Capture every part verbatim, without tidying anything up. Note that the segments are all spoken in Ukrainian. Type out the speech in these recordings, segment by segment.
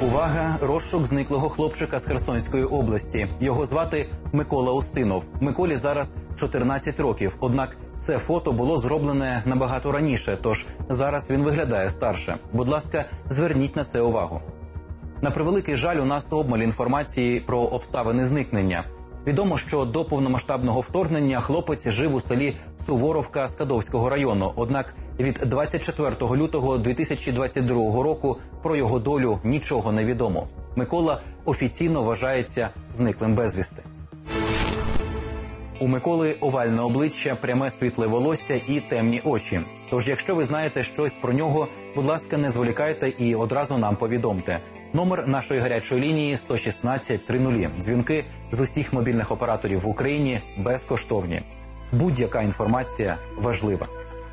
Увага! Розшук зниклого хлопчика з Херсонської області. Його звати Микола Устинов. Миколі зараз чотирнадцять років, однак це фото було зроблене набагато раніше, тож зараз він виглядає старше. Будь ласка, зверніть на це увагу. На превеликий жаль, у нас обмаль інформації про обставини зникнення. Відомо, що до повномасштабного вторгнення хлопець жив у селі Суворовка Скадовського району. Однак від двадцять четвертого лютого дві тисячі двадцять другого року про його долю нічого не відомо. Микола офіційно вважається зниклим безвісти. У Миколи овальне обличчя, пряме світле волосся і темні очі. Тож, якщо ви знаєте щось про нього, будь ласка, не зволікайте і одразу нам повідомте. Номер нашої гарячої лінії сто шістнадцять тридцять. Дзвінки з усіх мобільних операторів в Україні безкоштовні. Будь-яка інформація важлива.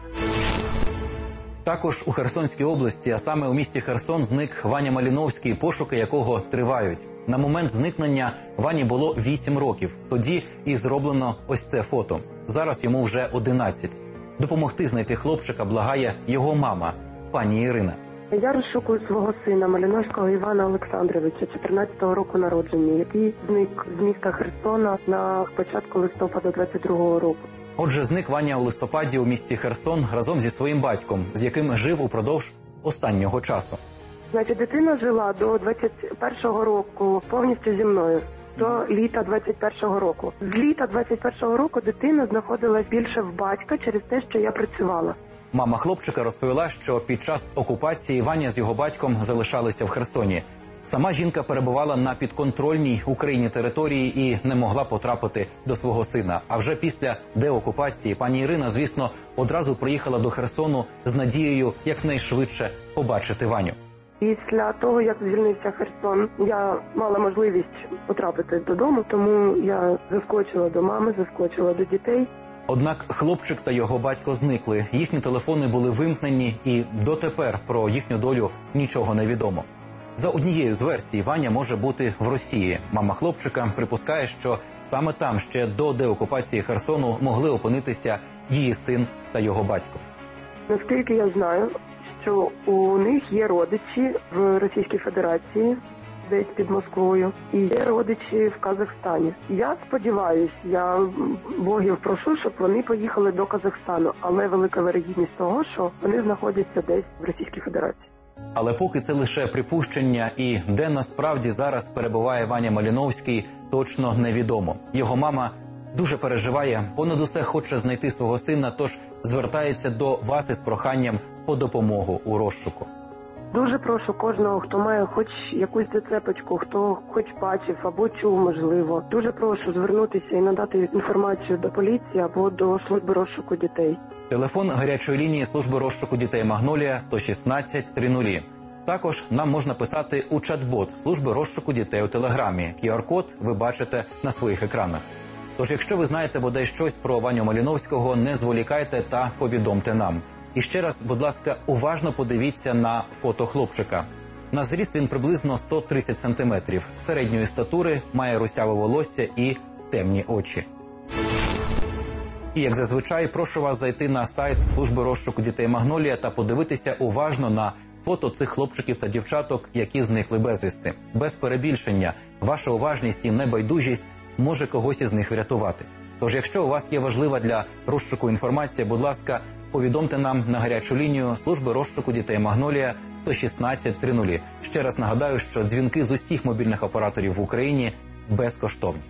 Також у Херсонській області, а саме у місті Херсон, зник Ваня Маліновський, пошуки якого тривають. На момент зникнення Вані було вісім років. Тоді і зроблено ось це фото. Зараз йому вже одинадцять. Допомогти знайти хлопчика благає його мама, пані Ірина. Я розшукую свого сина Маліновського Івана Олександровича, чотирнадцятого року народження, який зник з міста Херсона на початку листопада двадцять другого року. Отже, зник Ваня у листопаді у місті Херсон разом зі своїм батьком, з яким жив упродовж останнього часу. Значить, дитина жила до двадцять першого року повністю зі мною, до літа двадцять першого року. З літа двадцять першого року дитина знаходилась більше в батька через те, що я працювала. Мама хлопчика розповіла, що під час окупації Ваня з його батьком залишалися в Херсоні. Сама жінка перебувала на підконтрольній Україні території і не могла потрапити до свого сина. А вже після деокупації пані Ірина, звісно, одразу приїхала до Херсону з надією якнайшвидше побачити Ваню. Після того, як звільнився Херсон, я мала можливість потрапити додому, тому я заскочила до мами, заскочила до дітей. Однак хлопчик та його батько зникли, їхні телефони були вимкнені і дотепер про їхню долю нічого не відомо. За однією з версій, Ваня може бути в Росії. Мама хлопчика припускає, що саме там ще до деокупації Херсону могли опинитися її син та його батько. Наскільки я знаю, що у них є родичі в Російській Федерації, десь під Москвою, і є родичі в Казахстані. Я сподіваюся, я богів прошу, щоб вони поїхали до Казахстану, але велика вірогідність того, що вони знаходяться десь в Російській Федерації. Але поки це лише припущення, і де насправді зараз перебуває Ваня Маліновський, точно невідомо. Його мама дуже переживає, понад усе хоче знайти свого сина, тож звертається до вас із проханням по допомогу у розшуку. Дуже прошу кожного, хто має хоч якусь зацепочку, хто хоч бачив або чув, можливо. Дуже прошу звернутися і надати інформацію до поліції або до служби розшуку дітей. Телефон гарячої лінії служби розшуку дітей «Магнолія» сто шістнадцять тридцять. Також нам можна писати у чат-бот служби розшуку дітей у Телеграмі. ку ар-код ви бачите на своїх екранах. Тож, якщо ви знаєте бодай щось про Ваню Маліновського, не зволікайте та повідомте нам. І ще раз, будь ласка, уважно подивіться на фото хлопчика. На зріст він приблизно сто тридцять сантиметрів, середньої статури, має русяве волосся і темні очі. І, як зазвичай, прошу вас зайти на сайт служби розшуку дітей «Магнолія» та подивитися уважно на фото цих хлопчиків та дівчаток, які зникли безвісти. Без перебільшення, ваша уважність і небайдужість може когось із них врятувати. Тож, якщо у вас є важлива для розшуку інформація, будь ласка, повідомте нам на гарячу лінію служби розшуку дітей «Магнолія» сто шістнадцять тридцять. Ще раз нагадаю, що дзвінки з усіх мобільних операторів в Україні безкоштовні.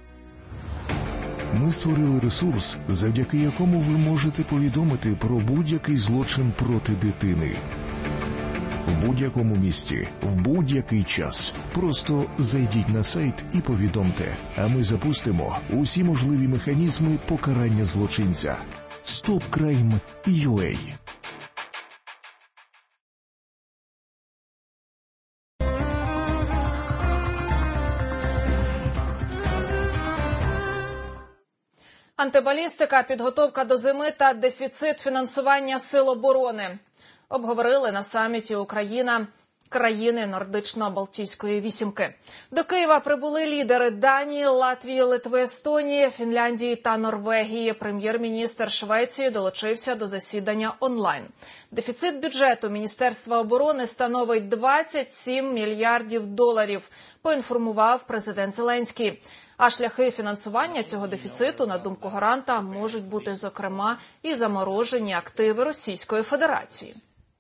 Ми створили ресурс, завдяки якому ви можете повідомити про будь-який злочин проти дитини. В будь-якому місці, в будь-який час. Просто зайдіть на сайт і повідомте, а ми запустимо усі можливі механізми покарання злочинця. стоп крайм крапка ю а. Антибалістика, підготовка до зими та дефіцит фінансування сил оборони. Обговорили на саміті Україна країни Нордично-Балтійської вісімки. До Києва прибули лідери Данії, Латвії, Литви, Естонії, Фінляндії та Норвегії. Прем'єр-міністр Швеції долучився до засідання онлайн. Дефіцит бюджету Міністерства оборони становить двадцять сім мільярдів доларів, поінформував президент Зеленський. А шляхи фінансування цього дефіциту, на думку гаранта, можуть бути, зокрема, і заморожені активи Російської Федерації.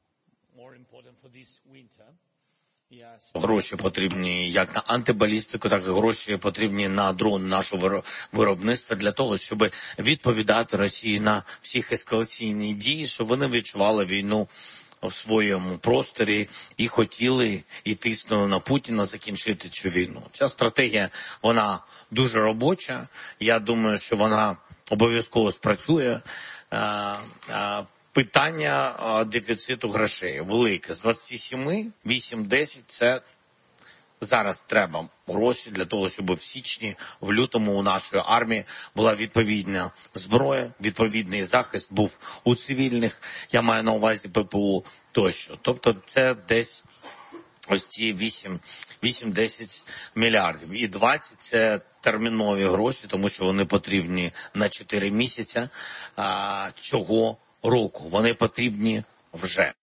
Гроші потрібні як на антибалістику, так і гроші потрібні на дрон нашого виробництва для того, щоб відповідати Росії на всі ескалаційні дії, щоб вони відчували війну в своєму просторі і хотіли, і тиснули на Путіна закінчити цю війну. Ця стратегія, вона дуже робоча. Я думаю, що вона обов'язково спрацює. Питання дефіциту грошей велике. З двадцяти семи, вісім-десять – це зараз треба гроші для того, щоб в січні, в лютому у нашої армії була відповідна зброя, відповідний захист був у цивільних, я маю на увазі ППО тощо. Тобто це десь ось ці вісім-десять мільярдів. І двадцять – це термінові гроші, тому що вони потрібні на чотири місяці а, цього року. Вони потрібні вже.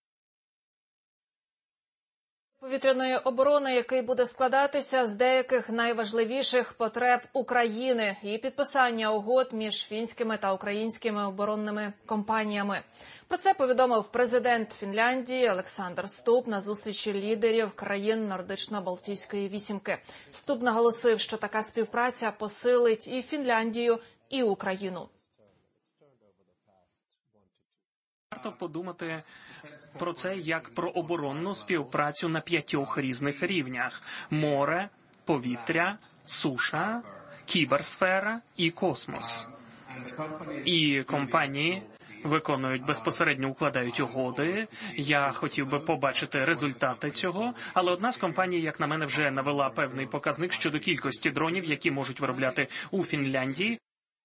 Повітряної оборони, який буде складатися з деяких найважливіших потреб України і підписання угод між фінськими та українськими оборонними компаніями. Про це повідомив президент Фінляндії Олександр Ступ на зустрічі лідерів країн Нордично-Балтійської вісімки. Ступ наголосив, що така співпраця посилить і Фінляндію, і Україну. Варто подумати про це як про оборонну співпрацю на п'ятьох різних рівнях: море, повітря, суша, кіберсфера і космос. І компанії виконують безпосередньо, укладають угоди. Я хотів би побачити результати цього, але одна з компаній, як на мене, вже навела певний показник щодо кількості дронів, які можуть виробляти у Фінляндії.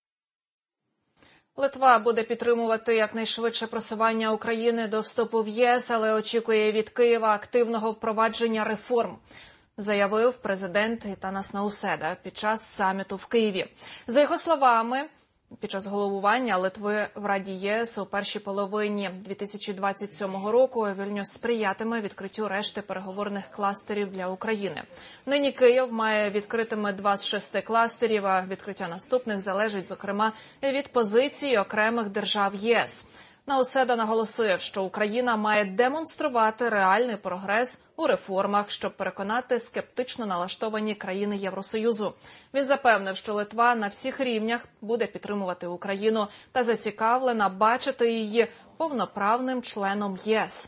Литва буде підтримувати якнайшвидше просування України до вступу в ЄС, але очікує від Києва активного впровадження реформ, заявив президент Гітанас Науседа під час саміту в Києві. За його словами, під час головування Литви в Раді ЄС у першій половині дві тисячі двадцять сьомого року Вільнюс сприятиме відкриттю решти переговорних кластерів для України. Нині Київ має відкритими двадцять шість кластерів, а відкриття наступних залежить, зокрема, від позиції окремих держав ЄС. Науседа наголосив, що Україна має демонструвати реальний прогрес у реформах, щоб переконати скептично налаштовані країни Євросоюзу. Він запевнив, що Литва на всіх рівнях буде підтримувати Україну та зацікавлена бачити її повноправним членом ЄС.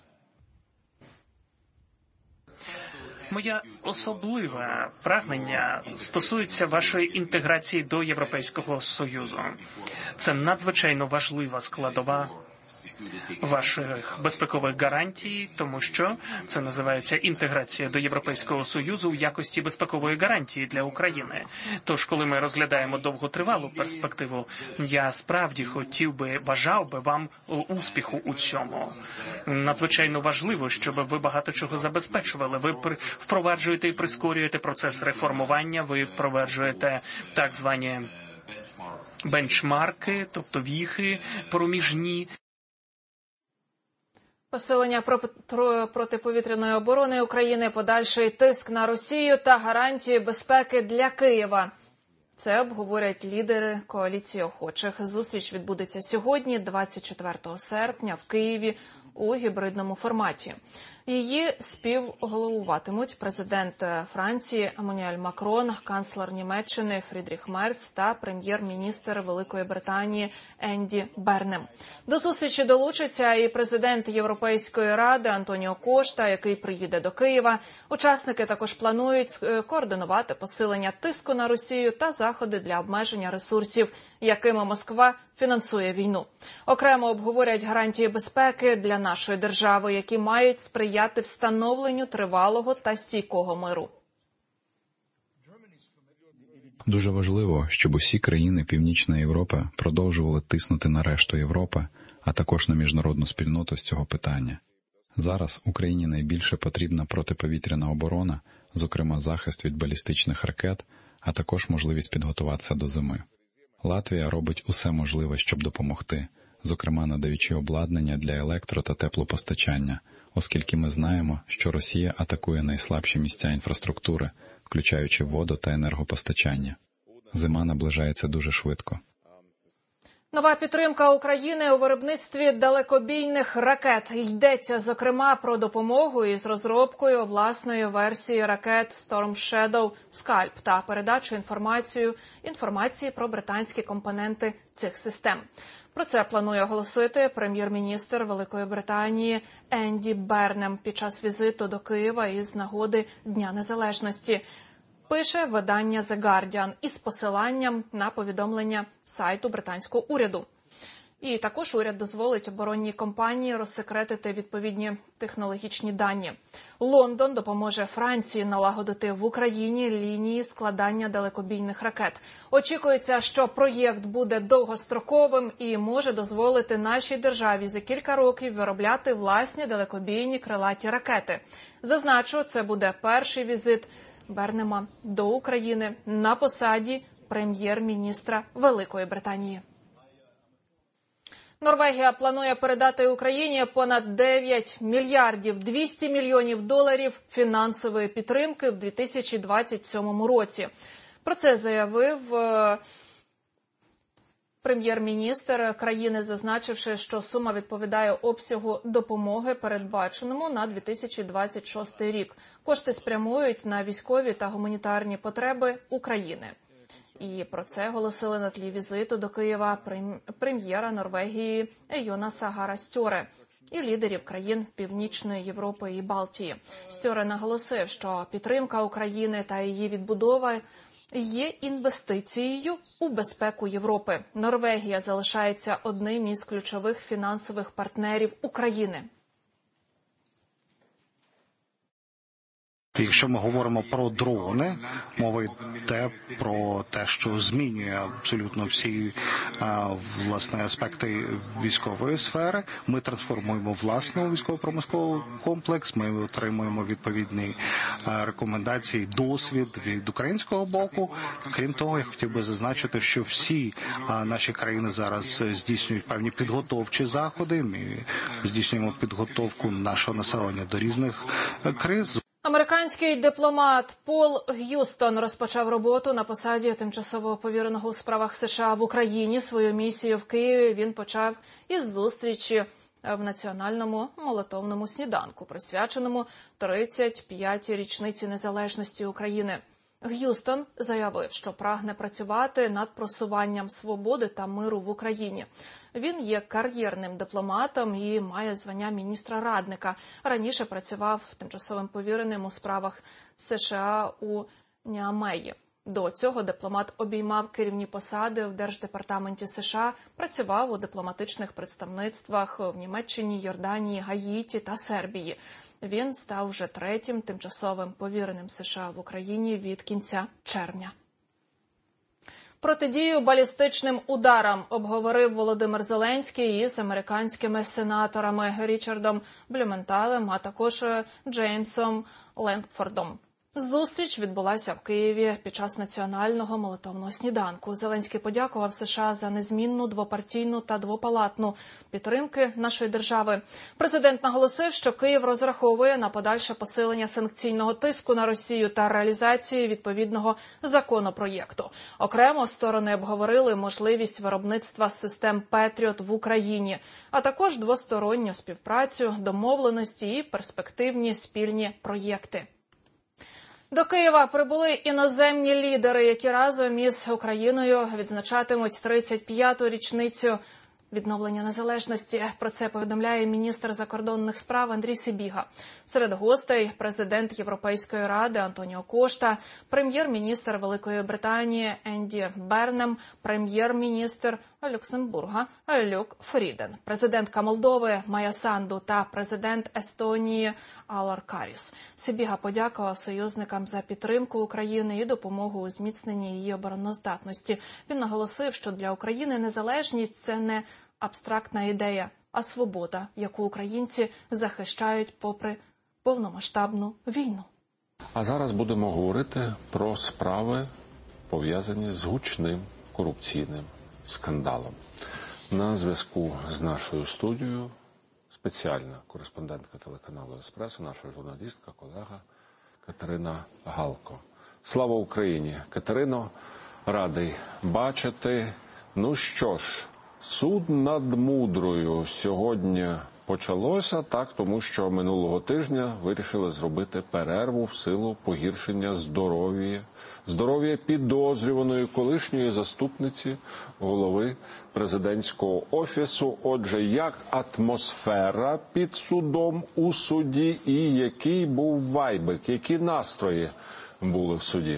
Моє особливе прагнення стосується вашої інтеграції до Європейського Союзу. Це надзвичайно важлива складова ваших безпекових гарантій, тому що це називається інтеграція до Європейського Союзу у якості безпекової гарантії для України. Тож, коли ми розглядаємо довготривалу перспективу, я справді хотів би, бажав би вам успіху у цьому. Надзвичайно важливо, щоб ви багато чого забезпечували. Ви впроваджуєте і прискорюєте процес реформування, ви впроваджуєте так звані бенчмарки, тобто віхи проміжні. Посилення протиповітряної оборони України, подальший тиск на Росію та гарантії безпеки для Києва. Це обговорять лідери коаліції охочих. Зустріч відбудеться сьогодні, двадцять четвертого серпня, в Києві у гібридному форматі. Її співголовуватимуть президент Франції Еммануель Макрон, канцлер Німеччини Фрідріх Мерц та прем'єр-міністр Великої Британії Енді Бернем. До зустрічі долучиться і президент Європейської ради Антоніо Кошта, який приїде до Києва. Учасники також планують координувати посилення тиску на Росію та заходи для обмеження ресурсів, якими Москва фінансує війну. Окремо обговорять гарантії безпеки для нашої держави, які мають сприяти встановленню тривалого та стійкого миру. Дуже важливо, щоб усі країни Північної Європи продовжували тиснути на решту Європи, а також на міжнародну спільноту з цього питання. Зараз Україні найбільше потрібна протиповітряна оборона, зокрема захист від балістичних ракет, а також можливість підготуватися до зими. Латвія робить усе можливе, щоб допомогти, зокрема надаючи обладнання для електро- та теплопостачання, оскільки ми знаємо, що Росія атакує найслабші місця інфраструктури, включаючи воду та енергопостачання. Зима наближається дуже швидко. Нова підтримка України у виробництві далекобійних ракет. Йдеться, зокрема, про допомогу із розробкою власної версії ракет Storm Shadow, Scalp та передачу інформацію, інформації про британські компоненти цих систем. Про це планує оголосити прем'єр-міністр Великої Британії Енді Бернем під час візиту до Києва із нагоди Дня Незалежності. Пише видання The Guardian із посиланням на повідомлення сайту британського уряду. І також уряд дозволить оборонній компанії розсекретити відповідні технологічні дані. Лондон допоможе Франції налагодити в Україні лінії складання далекобійних ракет. Очікується, що проєкт буде довгостроковим і може дозволити нашій державі за кілька років виробляти власні далекобійні крилаті ракети. Зазначу, це буде перший візит Бернема до України на посаді прем'єр-міністра Великої Британії. Норвегія планує передати Україні понад дев'ять мільярдів двісті мільйонів доларів фінансової підтримки в дві тисячі двадцять сьомому році. Про це заявив прем'єр-міністр країни, зазначивши, що сума відповідає обсягу допомоги, передбаченому на дві тисячі двадцять шостий рік. Кошти спрямують на військові та гуманітарні потреби України. І про це оголосили на тлі візиту до Києва прем'єра Норвегії Йонаса Гара Стьоре і лідерів країн Північної Європи і Балтії. Стьоре наголосив, що підтримка України та її відбудова є інвестицією у безпеку Європи. Норвегія залишається одним із ключових фінансових партнерів України. Якщо ми говоримо про дрони, мова йде про те, що змінює абсолютно всі власне аспекти військової сфери. Ми трансформуємо власний військово-промисловий комплекс, ми отримуємо відповідні рекомендації, досвід від українського боку. Крім того, я хотів би зазначити, що всі наші країни зараз здійснюють певні підготовчі заходи. Ми здійснюємо підготовку нашого населення до різних криз. Американський дипломат Пол Г'юстон розпочав роботу на посаді тимчасового повіреного у справах США в Україні. Свою місію в Києві він почав із зустрічі в національному молитовному сніданку, присвяченому тридцять п'ятій річниці незалежності України. Г'юстон заявив, що прагне працювати над просуванням свободи та миру в Україні. Він є кар'єрним дипломатом і має звання міністра-радника. Раніше працював тимчасовим повіреним у справах США у Ніамеї. До цього дипломат обіймав керівні посади в Держдепартаменті США, працював у дипломатичних представництвах в Німеччині, Йорданії, Гаїті та Сербії. Він став вже третім тимчасовим повіреним США в Україні від кінця червня. Протидію балістичним ударам обговорив Володимир Зеленський із американськими сенаторами Річардом Блюменталем, а також Джеймсом Лендфордом. Зустріч відбулася в Києві під час національного молитовного сніданку. Зеленський подякував США за незмінну двопартійну та двопалатну підтримки нашої держави. Президент наголосив, що Київ розраховує на подальше посилення санкційного тиску на Росію та реалізацію відповідного законопроєкту. Окремо сторони обговорили можливість виробництва систем «Петріот» в Україні, а також двосторонню співпрацю, домовленості і перспективні спільні проєкти. До Києва прибули іноземні лідери, які разом із Україною відзначатимуть тридцять п'яту річницю відновлення незалежності. Про це повідомляє міністр закордонних справ Андрій Сибіга. Серед гостей – президент Європейської ради Антоніо Кошта, прем'єр-міністр Великої Британії Енді Бернем, прем'єр-міністр Люксембурга Люк Фріден, президентка Молдови Майя Санду та президент Естонії Алар Каріс. Сибіга подякував союзникам за підтримку України і допомогу у зміцненні її обороноздатності. Він наголосив, що для України незалежність – це не абстрактна ідея, а свобода, яку українці захищають попри повномасштабну війну. А зараз будемо говорити про справи, пов'язані з гучним корупційним скандалом. На зв'язку з нашою студією спеціальна кореспондентка телеканалу «Еспресо», наша журналістка, колега Катерина Галко. Слава Україні! Катерино, радий бачити. Ну що ж, суд над Мудрою сьогодні почалося, так, тому що минулого тижня вирішили зробити перерву в силу погіршення здоров'я, здоров'я підозрюваної колишньої заступниці голови президентського офісу. Отже, як атмосфера під судом у суді і який був вайбик, які настрої були в суді?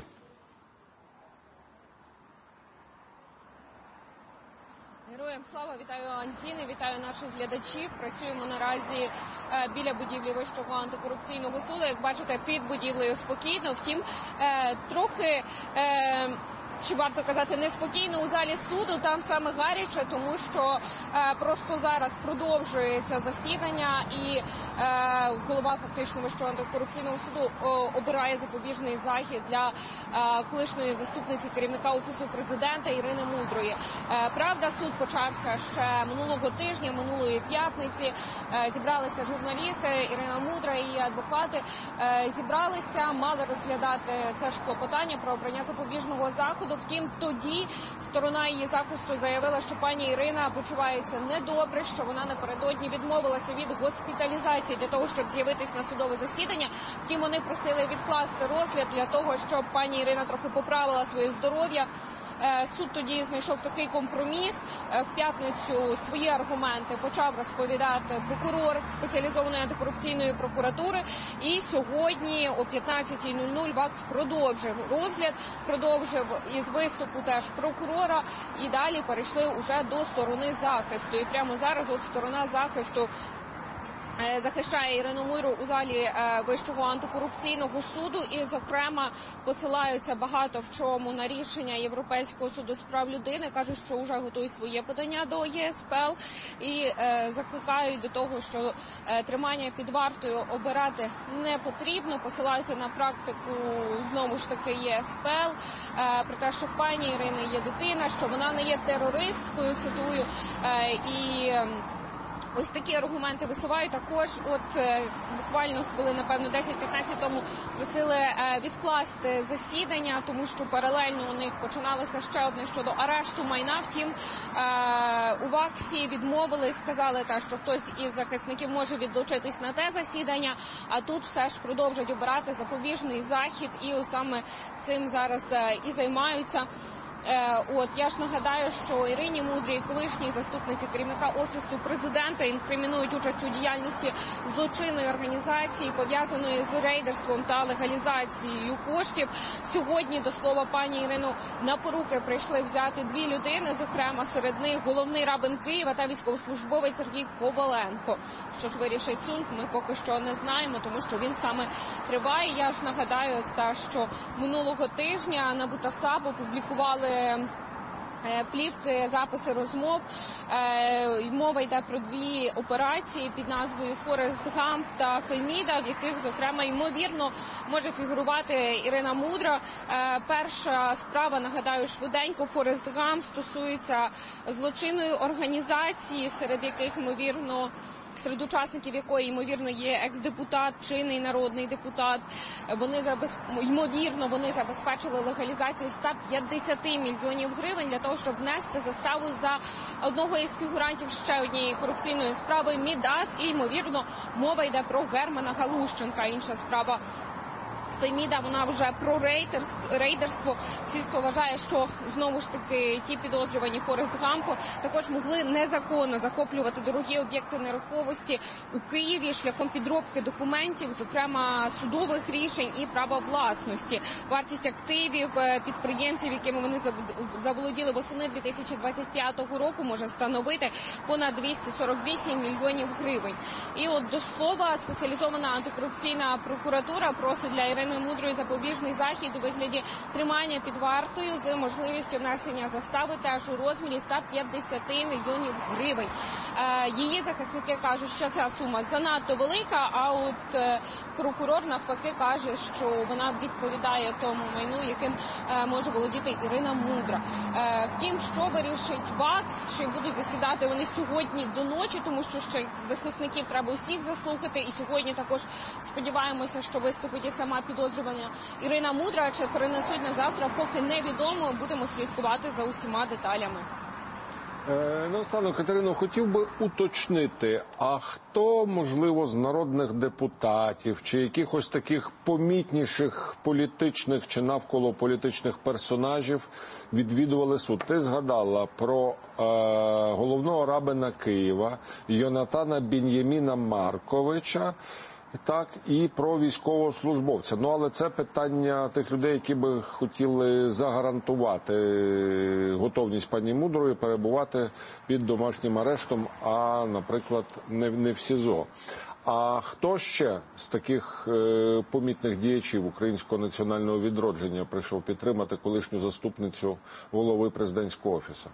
Героям слава, вітаю Антіни, вітаю наших глядачів. Працюємо наразі біля будівлі Вищого антикорупційного суду. Як бачите, під будівлею спокійно, втім, трохи, чи варто казати, неспокійно у залі суду, там саме гаряче, тому що е, просто зараз продовжується засідання і е, голова фактично Вищого антикорупційного суду о, обирає запобіжний захід для е, колишньої заступниці керівника Офісу президента Ірини Мудрої. Е, правда, суд почався ще минулого тижня, минулої п'ятниці. Е, зібралися журналісти, Ірина Мудра і її адвокати. Е, зібралися, мали розглядати це ж клопотання про обрання запобіжного заходу. Втім, тоді сторона її захисту заявила, що пані Ірина почувається недобре, що вона напередодні відмовилася від госпіталізації для того, щоб з'явитись на судове засідання. Втім, вони просили відкласти розгляд для того, щоб пані Ірина трохи поправила своє здоров'я. Суд тоді знайшов такий компроміс. В п'ятницю свої аргументи почав розповідати прокурор спеціалізованої антикорупційної прокуратури. І сьогодні о п'ятнадцятій нуль нуль ВАКС продовжив розгляд, продовжив із виступу теж прокурора. І далі перейшли уже до сторони захисту. І прямо зараз от сторона захисту захищає Ірину Мудру у залі Вищого антикорупційного суду і, зокрема, посилаються багато в чому на рішення Європейського суду з прав людини. Кажуть, що вже готують своє подання до ЄСПЛ і е, закликають до того, що е, тримання під вартою обирати не потрібно. Посилаються на практику, знову ж таки, ЄСПЛ, е, про те, що в пані Ірини є дитина, що вона не є терористкою, цитую, е, і... Ось такі аргументи висувають. Також от буквально хвилин, напевно, десять-п'ятнадцять тому просили відкласти засідання, тому що паралельно у них починалося ще одне щодо арешту майна. Втім, у ВАКСі відмовились, сказали, та, що хтось із захисників може відлучитись на те засідання, а тут все ж продовжують обирати запобіжний захід, і саме цим зараз і займаються. От, я ж нагадаю, що Ірині Мудрій, колишній заступниці керівника Офісу президента, інкримінують участь у діяльності злочинної організації, пов'язаної з рейдерством та легалізацією коштів. Сьогодні, до слова, пані Ірину на поруки прийшли взяти дві людини, зокрема серед них головний рабин Києва та військовослужбовець Сергій Коваленко. Що ж вирішить суд, ми поки що не знаємо, тому що він саме триває. Я ж нагадаю, та, що минулого тижня НАБУ та САП опублікували плівки, записи розмов. Мова йде про дві операції під назвою «Форест Гамп» та «Феміда», в яких, зокрема, ймовірно, може фігурувати Ірина Мудра. Перша справа, нагадаю, швиденько, «Форест Гамп» стосується злочинної організації, серед яких, ймовірно, серед учасників якої, ймовірно, є екс-депутат, чинний народний депутат. Вони забез... ймовірно, вони забезпечили легалізацію ста п'ятдесяти мільйонів гривень для того, щоб внести заставу за одного із фігурантів ще однієї корупційної справи Мідац. І, ймовірно, мова йде про Германа Галущенка. Інша справа Феміда, вона вже про рейдерство. Слідство вважає, що, знову ж таки, ті підозрювані Форест Гампу також могли незаконно захоплювати дорогі об'єкти нерухомості у Києві шляхом підробки документів, зокрема судових рішень і права власності. Вартість активів підприємців, якими вони заволоділи восени дві тисячі двадцять п'ятого року, може становити понад двісті сорок вісім мільйонів гривень. І от, до слова, спеціалізована антикорупційна прокуратура просить для Іриною Мудрою запобіжний захід у вигляді тримання під вартою з можливістю внесення застави теж у розмірі ста п'ятдесят мільйонів гривень. Її захисники кажуть, що ця сума занадто велика, а от прокурор навпаки каже, що вона відповідає тому майну, яким може володіти Ірина Мудра. Втім, що вирішить ВАКС, чи будуть засідати вони сьогодні до ночі, тому що ще захисників треба усіх заслухати, і сьогодні також сподіваємося, що виступить і сама підозрювана Ірина Мудра, чи перенесуть на завтра, поки невідомо, будемо слідкувати за усіма деталями. Наостанок, Катерино, хотів би уточнити, а хто, можливо, з народних депутатів чи якихось таких помітніших політичних чи навколо політичних персонажів відвідували суд? Ти згадала про е, головного рабина Києва Йонатана Бін'яміна Марковича, так, і про військовослужбовця. Ну, але це питання тих людей, які би хотіли загарантувати готовність пані Мудрої перебувати під домашнім арештом, а, наприклад, не, не в СІЗО. А хто ще з таких е, помітних діячів українського національного відродження прийшов підтримати колишню заступницю голови президентського офісу?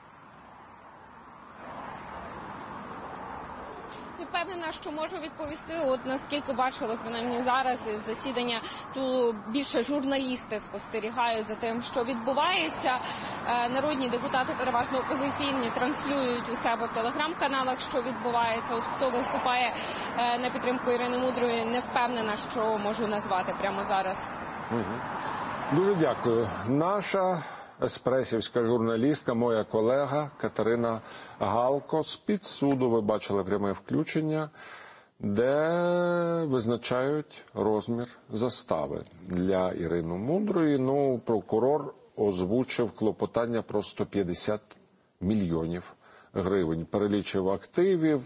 Впевнена, що можу відповісти, от наскільки бачили, принаймні зараз засідання, то більше журналісти спостерігають за тим, що відбувається. Народні депутати, переважно опозиційні, транслюють у себе в телеграм-каналах, що відбувається. От хто виступає на підтримку Ірини Мудрої, не впевнена, що можу назвати прямо зараз. Угу. Дуже дякую. Наша еспресівська журналістка, моя колега Катерина Галко з-під суду, ви бачили пряме включення, де визначають розмір застави для Ірини Мудрої. Ну, прокурор озвучив клопотання про сто п'ятдесят мільйонів гривень, перелічив активів,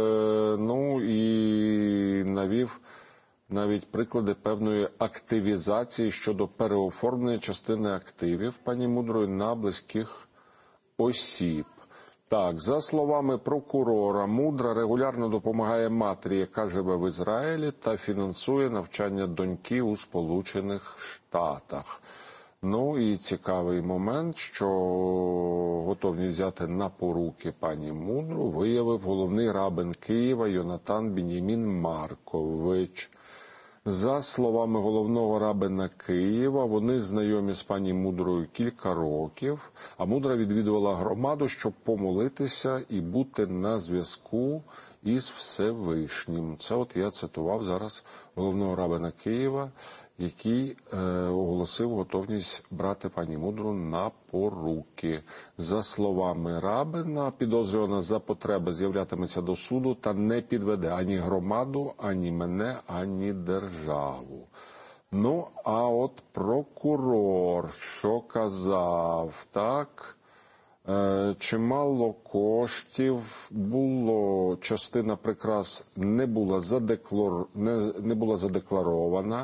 ну і навів навіть приклади певної активізації щодо переоформлення частини активів пані Мудрої на близьких осіб. Так, за словами прокурора, Мудра регулярно допомагає матері, яка живе в Ізраїлі, та фінансує навчання доньки у Сполучених Штатах. Ну і цікавий момент, що готовні взяти на поруки пані Мудру виявив головний рабин Києва Йонатан Бін'ямін Маркович. За словами головного рабина Києва, вони знайомі з пані Мудрою кілька років, а Мудра відвідувала громаду, щоб помолитися і бути на зв'язку із Всевишнім. Це от я цитував зараз головного рабина Києва, який е, оголосив готовність брати пані Мудру на поруки. За словами рабина, підозрювана за потреби з'являтиметься до суду та не підведе ані громаду, ані мене, ані державу. Ну, а от прокурор, що казав, так, е, чимало коштів було, частина прикрас не була, задеклар... не, не була задекларована.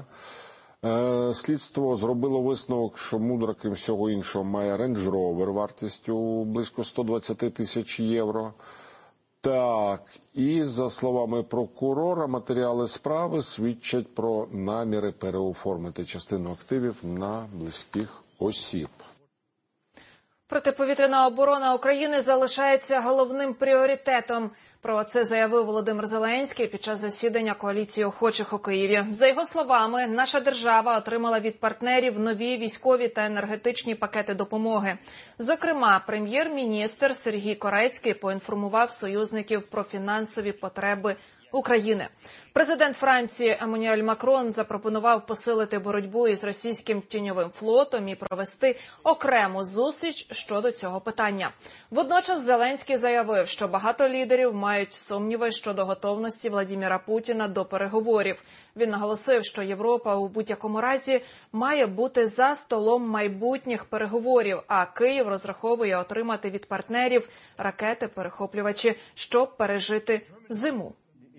Слідство зробило висновок, що Мудра, крім всього іншого, має Range Rover вартістю близько сто двадцять тисяч євро. Так, і за словами прокурора, матеріали справи свідчать про наміри переоформити частину активів на близьких осіб. Протиповітряна оборона України залишається головним пріоритетом. Про це заявив Володимир Зеленський під час засідання коаліції охочих у Києві. За його словами, наша держава отримала від партнерів нові військові та енергетичні пакети допомоги. Зокрема, прем'єр-міністр Сергій Корецький поінформував союзників про фінансові потреби України. Президент Франції Еммануель Макрон запропонував посилити боротьбу із російським тіньовим флотом і провести окрему зустріч щодо цього питання. Водночас Зеленський заявив, що багато лідерів мають сумніви щодо готовності Владимира Путіна до переговорів. Він наголосив, що Європа у будь-якому разі має бути за столом майбутніх переговорів, а Київ розраховує отримати від партнерів ракети-перехоплювачі, щоб пережити зиму.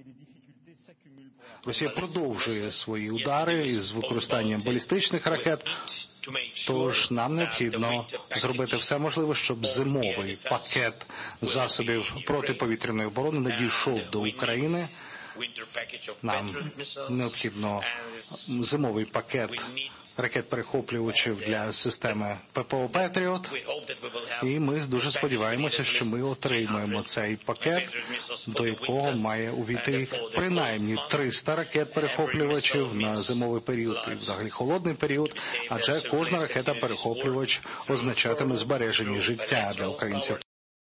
Росія продовжує свої удари із використанням балістичних ракет, тож нам необхідно зробити все можливе, щоб зимовий пакет засобів протиповітряної оборони надійшов до України Нам необхідно зимовий пакет ракет-перехоплювачів для системи ППО «Петріот». І ми дуже сподіваємося, що ми отримаємо цей пакет, до якого має увійти принаймні триста ракет-перехоплювачів на зимовий період і взагалі холодний період, адже кожна ракета-перехоплювач означатиме збереження життя для українців.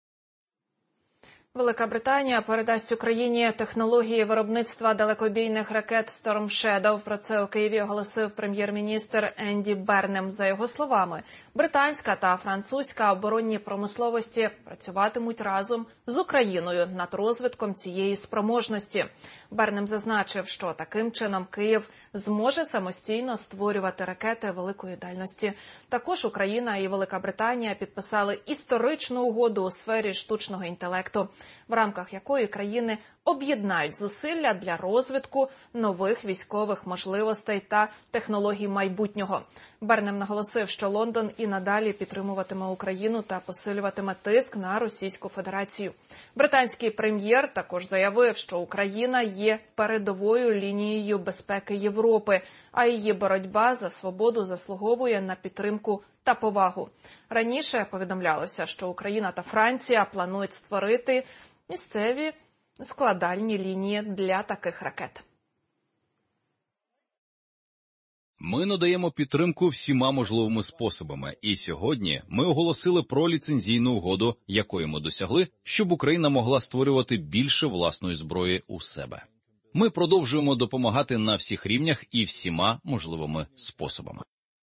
Велика Британія передасть Україні технології виробництва далекобійних ракет Storm Shadow. Про це у Києві оголосив прем'єр-міністр Енді Бернем. За його словами, британська та французька оборонні промисловості працюватимуть разом з Україною над розвитком цієї спроможності. Бернем зазначив, що таким чином Київ зможе самостійно створювати ракети великої дальності. Також Україна і Велика Британія підписали історичну угоду у сфері штучного інтелекту, в рамках якої країни об'єднають зусилля для розвитку нових військових можливостей та технологій майбутнього. Бернем наголосив, що Лондон і надалі підтримуватиме Україну та посилюватиме тиск на Російську Федерацію. Британський прем'єр також заявив, що Україна є передовою лінією безпеки Європи, а її боротьба за свободу заслуговує на підтримку та повагу. Раніше повідомлялося, що Україна та Франція планують створити місцеві складальні лінії для таких ракет. Ми надаємо підтримку всіма можливими способами, і сьогодні ми оголосили про ліцензійну угоду, якої ми досягли, щоб Україна могла створювати більше власної зброї у себе. Ми продовжуємо допомагати на всіх рівнях і всіма можливими способами.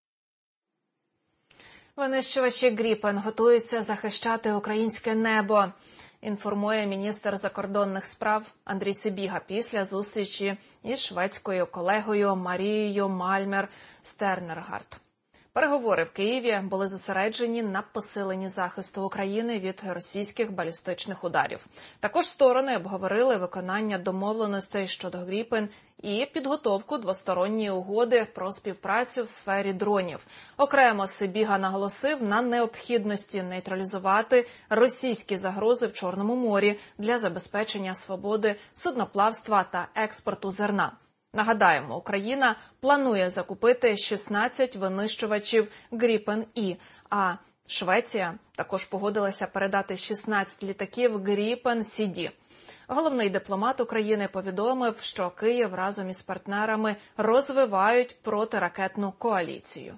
Винищувачі Гріпен готуються захищати українське небо, інформує міністр закордонних справ Андрій Сибіга після зустрічі із шведською колегою Марією Мальмер-Стернергард. Переговори в Києві були зосереджені на посиленні захисту України від російських балістичних ударів. Також сторони обговорили виконання домовленостей щодо Гріпен і підготовку двосторонньої угоди про співпрацю в сфері дронів. Окремо Сибіга наголосив на необхідності нейтралізувати російські загрози в Чорному морі для забезпечення свободи судноплавства та експорту зерна. Нагадаємо, Україна планує закупити шістнадцять винищувачів Гріпен-І, а Швеція також погодилася передати шістнадцять літаків Гріпен-Сі Ді. Головний дипломат України повідомив, що Київ разом із партнерами розвивають протиракетну коаліцію.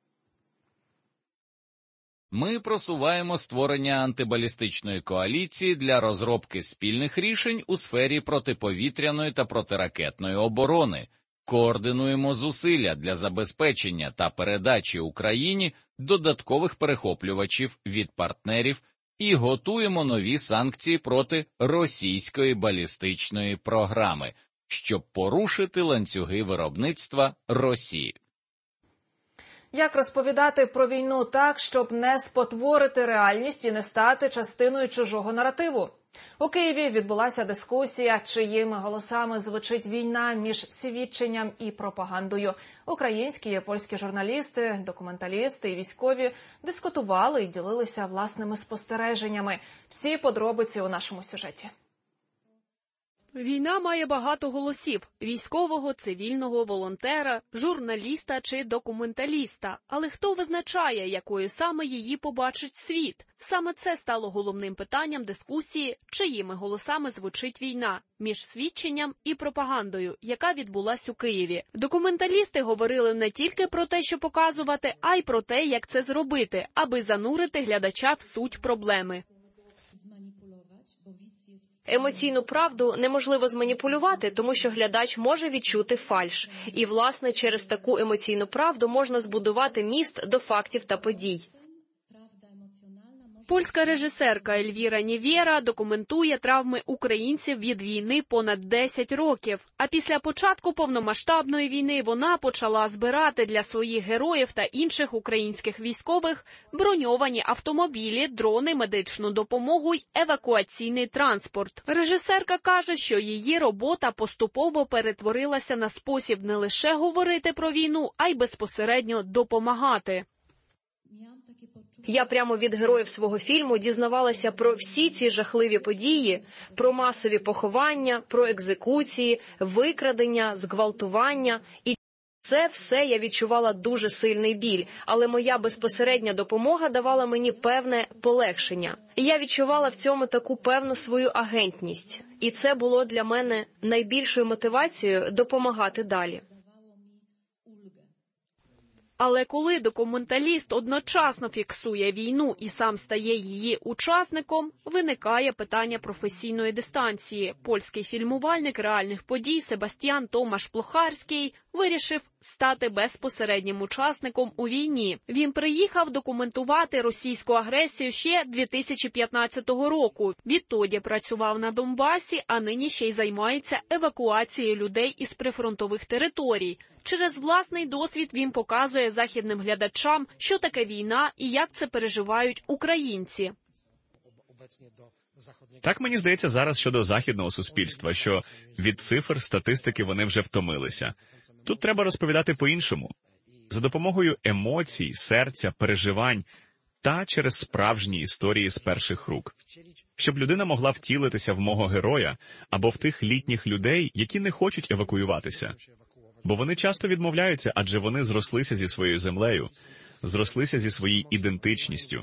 Ми просуваємо створення антибалістичної коаліції для розробки спільних рішень у сфері протиповітряної та протиракетної оборони, координуємо зусилля для забезпечення та передачі Україні додаткових перехоплювачів від партнерів і готуємо нові санкції проти російської балістичної програми, щоб порушити ланцюги виробництва Росії. Як розповідати про війну так, щоб не спотворити реальність і не стати частиною чужого наративу? У Києві відбулася дискусія, чиїми голосами звучить війна між свідченням і пропагандою. Українські і польські журналісти, документалісти і військові дискутували і ділилися власними спостереженнями. Всі подробиці у нашому сюжеті. Війна має багато голосів – військового, цивільного, волонтера, журналіста чи документаліста. Але хто визначає, якою саме її побачить світ? Саме це стало головним питанням дискусії, чиїми голосами звучить війна між свідченням і пропагандою, яка відбулась у Києві. Документалісти говорили не тільки про те, що показувати, а й про те, як це зробити, аби занурити глядача в суть проблеми. Емоційну правду неможливо зманіпулювати, тому що глядач може відчути фальш. І, власне, через таку емоційну правду можна збудувати міст до фактів та подій. Польська режисерка Ельвіра Нєвєра документує травми українців від війни понад десять років. А після початку повномасштабної війни вона почала збирати для своїх героїв та інших українських військових броньовані автомобілі, дрони, медичну допомогу й евакуаційний транспорт. Режисерка каже, що її робота поступово перетворилася на спосіб не лише говорити про війну, а й безпосередньо допомагати. Я прямо від героїв свого фільму дізнавалася про всі ці жахливі події, про масові поховання, про екзекуції, викрадення, зґвалтування. І це все я відчувала дуже сильний біль, але моя безпосередня допомога давала мені певне полегшення. І я відчувала в цьому таку певну свою агентність. І це було для мене найбільшою мотивацією допомагати далі. Але коли документаліст одночасно фіксує війну і сам стає її учасником, виникає питання професійної дистанції. Польський фільмувальник реальних подій Себастьян Томаш Плохарський вирішив стати безпосереднім учасником у війні. Він приїхав документувати російську агресію ще дві тисячі п'ятнадцятого року. Відтоді працював на Донбасі, а нині ще й займається евакуацією людей із прифронтових територій. Через власний досвід він показує західним глядачам, що таке війна і як це переживають українці. Так мені здається зараз щодо західного суспільства, що від цифр, статистики вони вже втомилися. Тут треба розповідати по-іншому. За допомогою емоцій, серця, переживань та через справжні історії з перших рук. Щоб людина могла втілитися в мого героя або в тих літніх людей, які не хочуть евакуюватися. Бо вони часто відмовляються, адже вони зрослися зі своєю землею, зрослися зі своєю ідентичністю.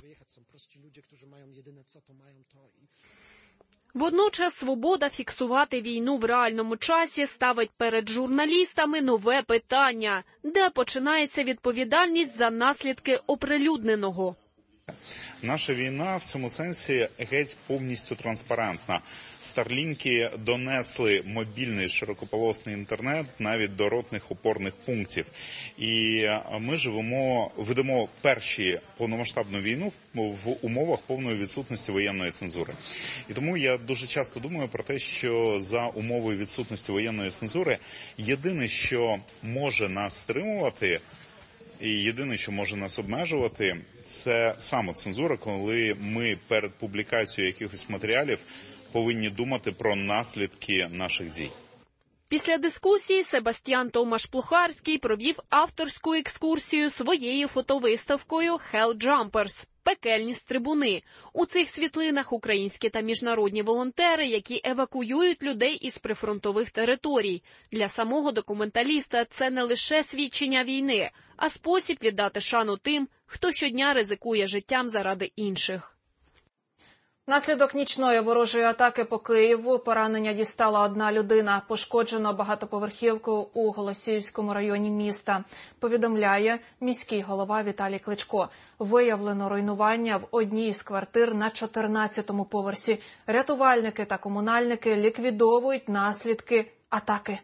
Водночас свобода фіксувати війну в реальному часі ставить перед журналістами нове питання, де починається відповідальність за наслідки оприлюдненого. Наша війна в цьому сенсі геть повністю транспарентна. Старлінки донесли мобільний широкополосний інтернет навіть до ротних опорних пунктів. І ми живемо, ведемо перші повномасштабну війну в умовах повної відсутності воєнної цензури. І тому я дуже часто думаю про те, що за умовою відсутності воєнної цензури єдине, що може нас стримувати, і єдине, що може нас обмежувати, це самоцензура, коли ми перед публікацією якихось матеріалів повинні думати про наслідки наших дій. Після дискусії Себастьян Томаш Плохарський провів авторську екскурсію своєю фотовиставкою «Hell Jumpers» – «Пекельні стрибуни». У цих світлинах українські та міжнародні волонтери, які евакуюють людей із прифронтових територій. Для самого документаліста це не лише свідчення війни, а спосіб віддати шану тим, хто щодня ризикує життям заради інших. Внаслідок нічної ворожої атаки по Києву поранення дістала одна людина. Пошкоджено багатоповерхівку у Голосіївському районі міста. Повідомляє міський голова Віталій Кличко. Виявлено руйнування в одній із квартир на чотирнадцятому поверсі. Рятувальники та комунальники ліквідовують наслідки атаки.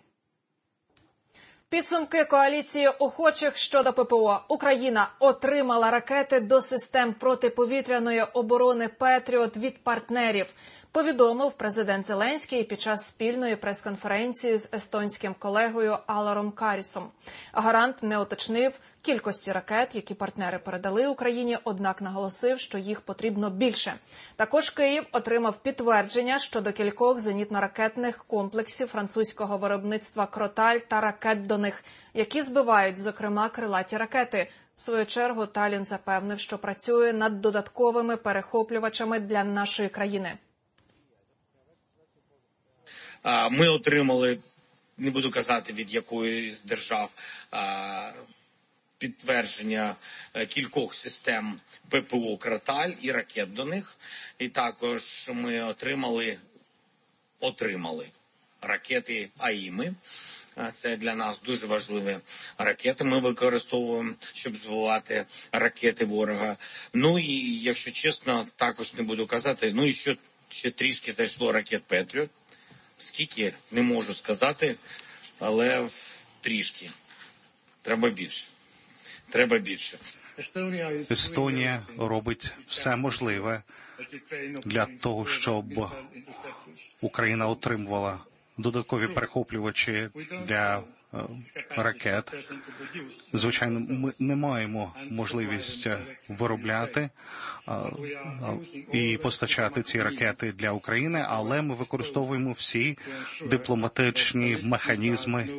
Підсумки коаліції охочих щодо ППО. Україна отримала ракети до систем протиповітряної оборони «Петріот» від партнерів, повідомив президент Зеленський під час спільної прес-конференції з естонським колегою Аларом Карісом. Гарант не уточнив кількості ракет, які партнери передали Україні, однак наголосив, що їх потрібно більше. Також Київ отримав підтвердження щодо кількох зенітно-ракетних комплексів французького виробництва «Кроталь» та ракет до них, які збивають, зокрема, крилаті ракети. В свою чергу Таллін запевнив, що працює над додатковими перехоплювачами для нашої країни. Ми отримали, не буду казати від якої з держав, підтвердження кількох систем ППО «Кроталь» і ракет до них. І також ми отримали, отримали ракети «АІМи». Це для нас дуже важливі ракети. Ми використовуємо, щоб збивати ракети ворога. Ну і, якщо чесно, також не буду казати, ну і що ще трішки зайшло ракет «Петріот». Скільки, не можу сказати, але трішки. Треба більше. Треба більше. Естонія робить все можливе для того, щоб Україна отримувала додаткові перехоплювачі для ракет. Звичайно, ми не маємо можливість виробляти і постачати ці ракети для України, але ми використовуємо всі дипломатичні механізми